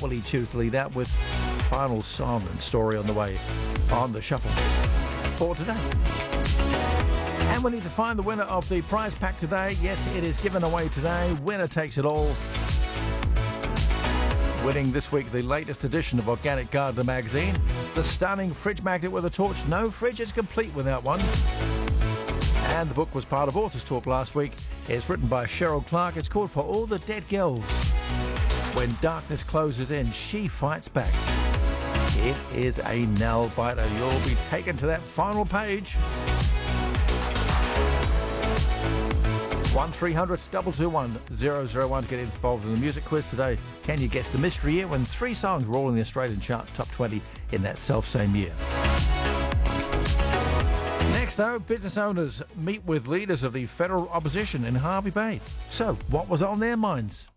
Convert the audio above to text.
Willie Chew to lead out with Final Song and Story on the way on the shuffle for today. And we need to find the winner of the prize pack today. Yes, it is given away today. Winner takes it all. Winning this week the latest edition of Organic Gardener magazine, the stunning fridge magnet with a torch. No fridge is complete without one. And the book was part of Authors Talk last week. It's written by Cheryl Clark. It's called For All the Dead Girls. When darkness closes in, she fights back. It is a nail-biter. You'll be taken to that final page. 1300-221-001 to get involved in the music quiz today. Can you guess the mystery year when 3 songs were all in the Australian chart top 20 in that self-same year? Next, though, business owners meet with leaders of the federal opposition in Hervey Bay. So, what was on their minds?